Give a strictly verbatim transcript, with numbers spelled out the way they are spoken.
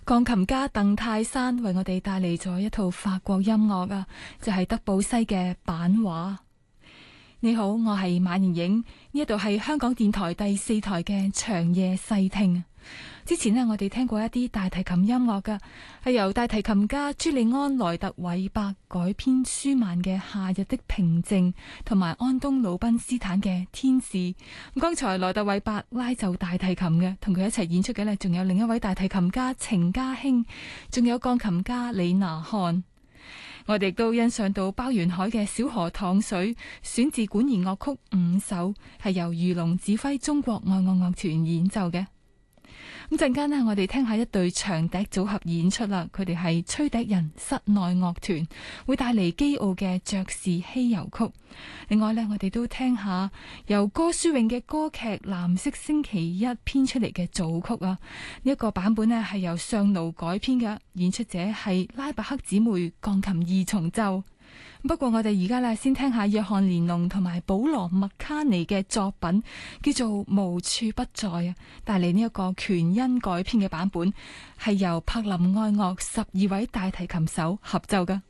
鋼琴家鄧泰山為我哋帶嚟咗一套法國音樂啊，就係德布西嘅版畫。你好，我係馬妍影，呢一度係香港電台第四台嘅長夜細聽。之前呢，我哋聽過一啲大提琴音樂噶，係由大提琴家朱利安萊特韋伯改編舒曼嘅《夏日的平靜》，同埋安東魯賓斯坦嘅《天使》。咁剛才萊特韋伯拉奏大提琴嘅，同佢一齊演出嘅呢，仲有另一位大提琴家程家興，仲有鋼琴家李拿漢。我哋亦都欣賞到包元海嘅《小河淌水》，選自管弦樂曲五首，係由魚龍指揮中國愛樂樂團演奏嘅。咁陣間呢，我哋聽下一隊長笛組合演出啦。佢哋係吹笛人室內樂團，會帶嚟基奧嘅爵士稀有曲。另外呢，我哋都聽下由歌書詠嘅歌劇《藍色星期一》編出嚟嘅組曲啊。呢、這、一個版本呢，係由上路改編嘅，演出者係拉伯克姊妹鋼琴二重奏。不過我哋而家咧先聽下約翰連儂同埋保羅麥卡尼嘅作品，叫做《無處不在》啊，帶嚟呢一個權恩改編嘅版本，係由柏林愛樂十二位大提琴手合奏噶。